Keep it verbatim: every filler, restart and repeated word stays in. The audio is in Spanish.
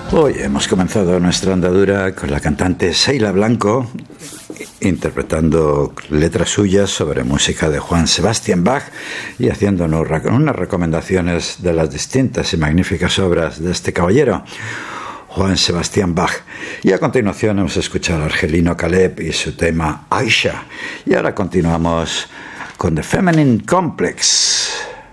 Hoy hemos comenzado nuestra andadura con la cantante Sheila Blanco interpretando letras suyas sobre música de Juan Sebastián Bach y haciéndonos unas recomendaciones de las distintas y magníficas obras de este caballero, Juan Sebastián Bach. Y a continuación hemos escuchado a Argelino Caleb y su tema Aisha. Y ahora continuamos con The Feminine Complex.